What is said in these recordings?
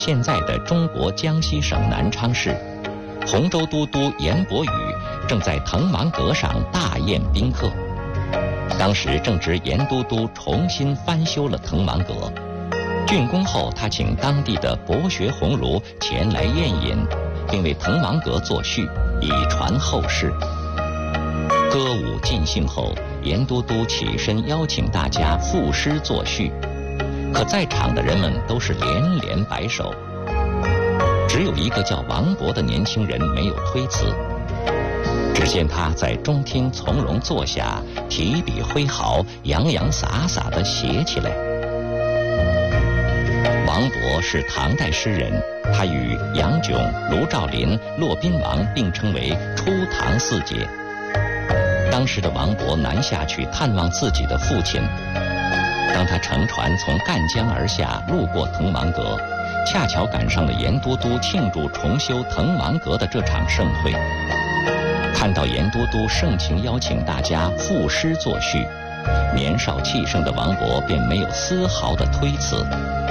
现在的中国江西省南昌市，洪州都督严伯宇正在滕王阁上大宴宾客。当时正值严都督重新翻修了滕王阁，竣工后，他请当地的博学鸿儒前来宴饮，并为滕王阁作序，以传后世。歌舞尽兴后，严都督起身邀请大家赋诗作序，可在场的人们都是连连摆手，只有一个叫王勃的年轻人没有推辞。只见他在中厅从容坐下，提笔挥毫，洋洋洒洒地写起来。王勃是唐代诗人，他与杨炯、卢照邻、骆宾王并称为初唐四杰。当时的王勃南下去探望自己的父亲，当他乘船从赣江而下，路过滕王阁，恰巧赶上了严都督庆祝重修滕王阁的这场盛会。看到严都督盛情邀请大家赋诗作序，年少气盛的王勃便没有丝毫的推辞。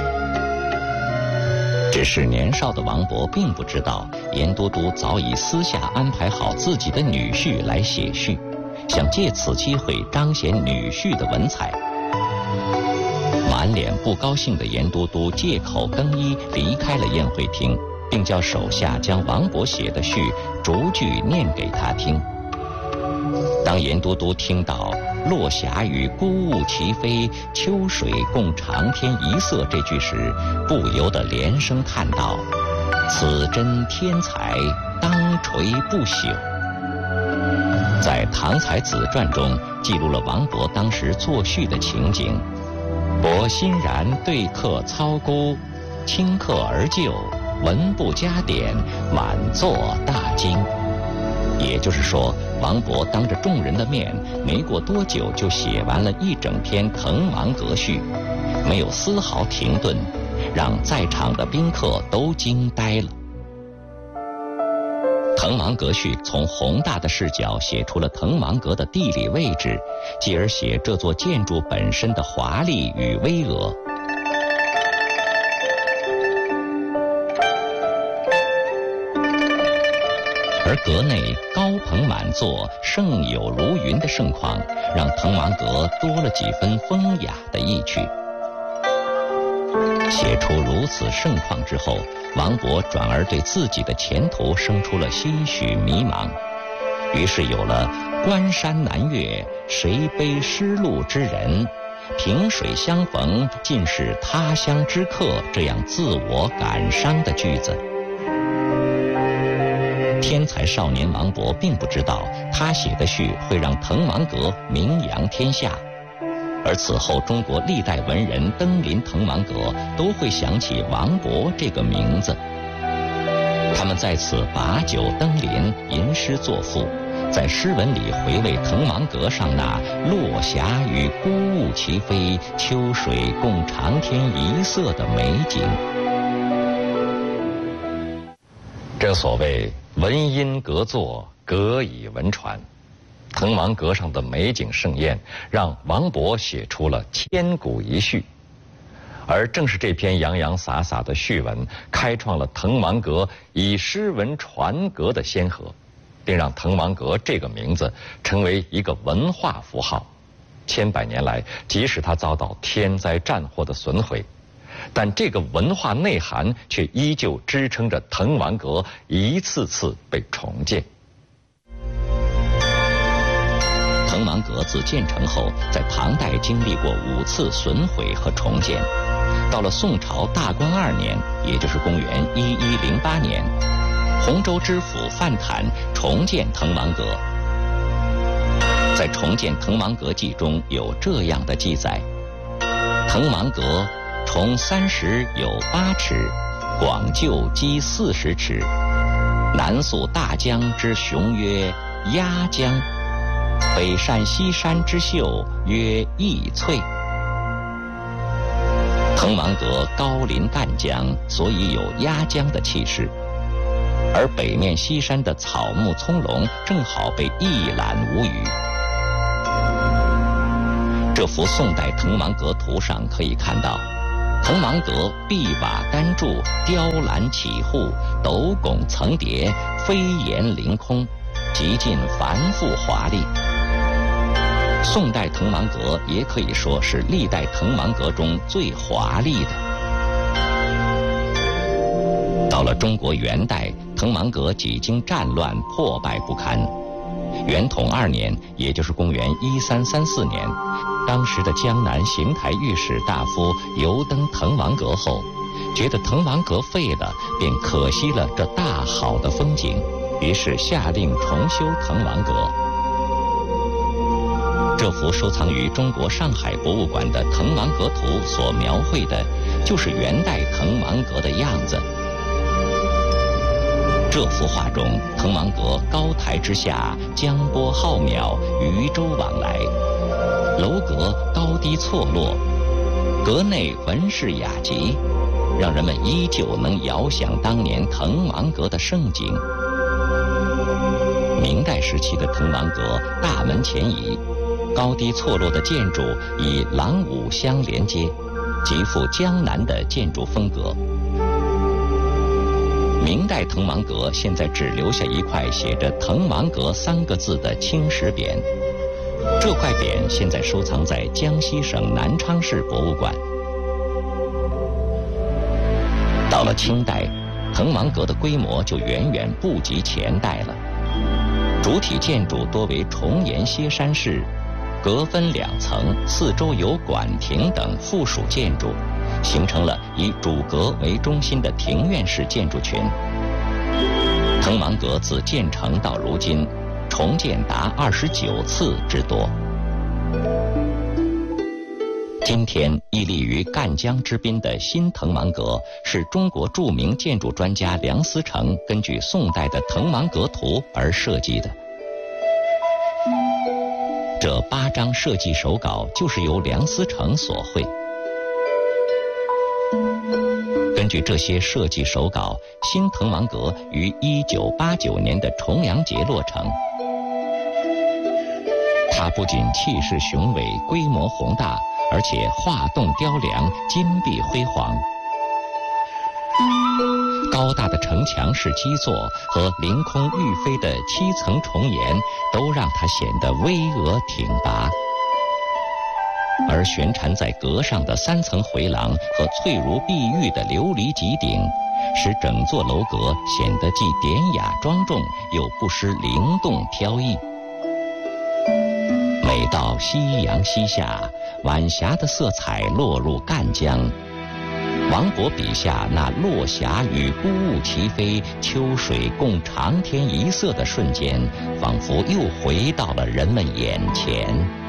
只是年少的王勃并不知道，严都督早已私下安排好自己的女婿来写序，想借此机会彰显女婿的文采。满脸不高兴的严都督借口更衣离开了宴会厅，并叫手下将王勃写的序逐句念给他听。当严都督听到“落霞与孤鹜齐飞，秋水共长天一色”这句时，不由得连声叹道：“此真天才，当垂不朽。”在《唐才子传》中记录了王勃当时作序的情景：“勃欣然对客操孤，顷刻而就，文不加点，满作大惊。”也就是说，王勃当着众人的面，没过多久就写完了一整篇滕王阁序，没有丝毫停顿，让在场的宾客都惊呆了。滕王阁序从宏大的视角写出了滕王阁的地理位置，继而写这座建筑本身的华丽与巍峨。而阁内高朋满座、盛友如云的盛况，让滕王阁多了几分风雅的意趣。写出如此盛况之后，王勃转而对自己的前途生出了些许迷茫，于是有了“关山难越，谁悲失路之人？萍水相逢，尽是他乡之客”这样自我感伤的句子。天才少年王勃并不知道，他写的序会让滕王阁名扬天下，而此后中国历代文人登临滕王阁，都会想起王勃这个名字。他们在此把酒登临，吟诗作赋，在诗文里回味滕王阁上那“落霞与孤鹜齐飞，秋水共长天一色”的美景。正所谓闻音阁作，阁以文传。滕王阁上的美景盛宴，让王勃写出了千古一序。而正是这篇洋洋洒洒的序文，开创了滕王阁以诗文传阁的先河，并让滕王阁这个名字成为一个文化符号。千百年来，即使它遭到天灾战祸的损毁，但这个文化内涵却依旧支撑着滕王阁一次次被重建。滕王阁自建成后，在唐代经历过5次损毁和重建。到了宋朝大观2年，也就是公元1108年，洪州知府范坦重建滕王阁。在重建滕王阁记中有这样的记载：滕王阁重30有8尺，广就积40尺，南溯大江之雄曰鸭江，北善西山之秀曰义翠。滕王阁高临赣江，所以有鸭江的气势，而北面西山的草木葱茏，正好被一览无余。这幅宋代滕王阁图上可以看到， 滕王阁碧瓦丹柱，雕栏起户，斗拱层叠，飞檐凌空，极尽繁复华丽。宋代滕王阁也可以说是历代滕王阁中最华丽的。到了中国元代，滕王阁几经战乱，破败不堪。元统2年，也就是公元1334年，当时的江南邢台御史大夫游登滕王阁后，觉得滕王阁废了，便可惜了这大好的风景，于是下令重修滕王阁。这幅收藏于中国上海博物馆的滕王阁图所描绘的，就是元代滕王阁的样子。这幅画中，滕王阁高台之下，江波浩渺，渔舟往来，楼阁高低错落，阁内纹饰雅集，让人们依旧能遥想当年滕王阁的盛景。明代时期的滕王阁大门前移，高低错落的建筑以廊庑相连接，极富江南的建筑风格。明代滕王阁现在只留下一块写着滕王阁3个字的青石匾，这块匾现在收藏在江西省南昌市博物馆。到了清代，滕王阁的规模就远远不及前代了，主体建筑多为重檐歇山式，阁分2层，四周有馆亭等附属建筑，形成了以主阁为中心的庭院式建筑群。滕王阁自建成到如今，重建达29次之多。今天屹立于赣江之滨的新滕王阁，是中国著名建筑专家梁思成根据宋代的滕王阁图而设计的。这8张设计手稿就是由梁思成所绘。根据这些设计手稿，新滕王阁于1989年的重阳节落成。它不仅气势雄伟、规模宏大，而且画栋雕梁、金碧辉煌。高大的城墙式基座和凌空欲飞的7层重檐，都让它显得巍峨挺拔。而悬缠在阁上的3层回廊和翠如碧玉的琉璃极顶，使整座楼阁显得既典雅庄重，又不失灵动飘逸。每到夕阳西下，晚霞的色彩落入赣江，王勃笔下那落霞与孤鹜齐飞，秋水共长天一色的瞬间，仿佛又回到了人们眼前。